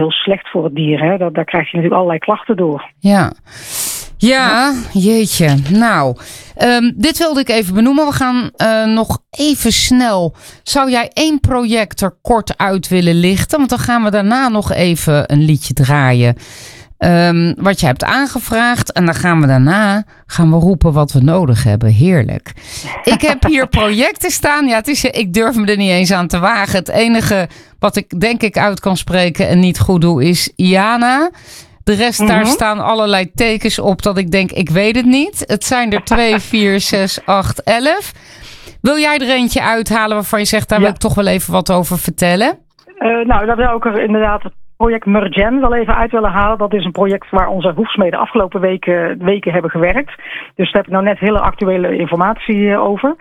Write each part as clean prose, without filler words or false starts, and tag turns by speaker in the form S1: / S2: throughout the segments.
S1: heel slecht voor het dier. Hè? Daar krijg je natuurlijk allerlei klachten door.
S2: Ja, jeetje. Nou, dit wilde ik even benoemen. We gaan nog even snel. Zou jij 1 project er kort uit willen lichten? Want dan gaan we daarna nog even een liedje draaien. Wat je hebt aangevraagd. En dan gaan we daarna roepen wat we nodig hebben. Heerlijk. Ik heb hier projecten staan. Ja, ik durf me er niet eens aan te wagen. Het enige wat ik denk ik uit kan spreken en niet goed doe is IANA. De rest, daar staan allerlei tekens op dat ik denk, ik weet het niet. Het zijn er 2, 4, 6, 8, 11. Wil jij er eentje uithalen waarvan je zegt, daar wil ik toch wel even wat over vertellen?
S1: Nou, dat wil ik er inderdaad het project Mergen wel even uit willen halen. Dat is een project waar onze hoefsmeden afgelopen weken hebben gewerkt. Dus daar heb ik nou net hele actuele informatie over.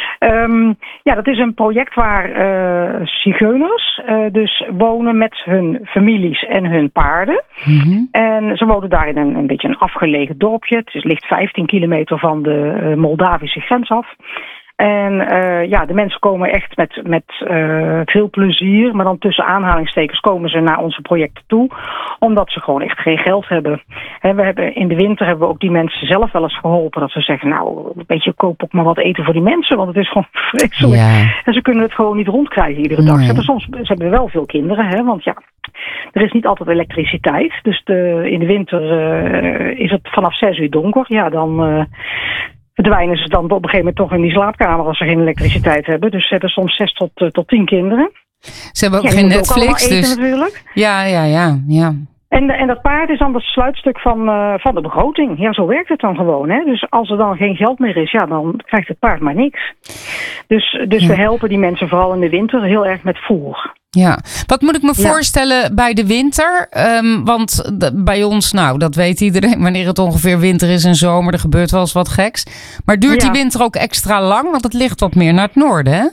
S1: Dat is een project waar zigeuners dus wonen met hun families en hun paarden. En ze wonen daar in een beetje een afgelegen dorpje. Het ligt 15 kilometer van de Moldavische grens af. En de mensen komen echt met veel plezier, maar dan tussen aanhalingstekens komen ze naar onze projecten toe, omdat ze gewoon echt geen geld hebben. In de winter hebben we ook die mensen zelf wel eens geholpen, dat ze zeggen, nou, een beetje koop ook maar wat eten voor die mensen, want het is gewoon vreselijk. Ja. En ze kunnen het gewoon niet rondkrijgen iedere dag. Nee. Ze hebben wel veel kinderen, want ja, er is niet altijd elektriciteit. Dus in de winter is het vanaf 6 uur donker. Ja, dan verdwijnen ze dan op een gegeven moment toch in die slaapkamer als ze geen elektriciteit hebben. Dus ze hebben soms 6 tot 10 kinderen.
S2: Ze hebben ook geen Netflix.
S1: Eten,
S2: dus
S1: natuurlijk.
S2: Ja.
S1: En dat paard is dan het sluitstuk van de begroting. Ja, zo werkt het dan gewoon. Hè? Dus als er dan geen geld meer is, ja, dan krijgt het paard maar niks. Dus we helpen die mensen vooral in de winter heel erg met voer.
S2: Ja, wat moet ik me voorstellen bij de winter? Want bij ons, nou, dat weet iedereen, wanneer het ongeveer winter is en zomer, er gebeurt wel eens wat geks. Maar duurt die winter ook extra lang? Want het ligt wat meer naar het noorden, hè?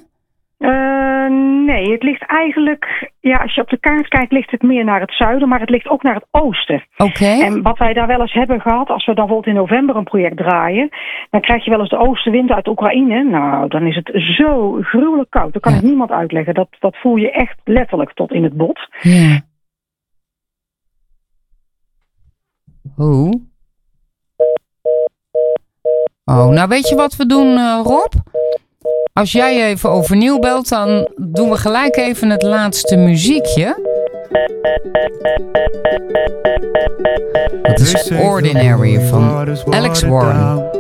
S1: Nee, het ligt eigenlijk, als je op de kaart kijkt, ligt het meer naar het zuiden, maar het ligt ook naar het oosten.
S2: Oké.
S1: En wat wij daar wel eens hebben gehad, als we dan bijvoorbeeld in november een project draaien, dan krijg je wel eens de oostenwind uit Oekraïne. Nou, dan is het zo gruwelijk koud. Dat kan ik niemand uitleggen. Dat voel je echt letterlijk tot in het bot.
S2: Ja. Oh, nou weet je wat we doen, Rob? Als jij even overnieuw belt, dan doen we gelijk even het laatste muziekje. Dat is Ordinary van Alex Warren.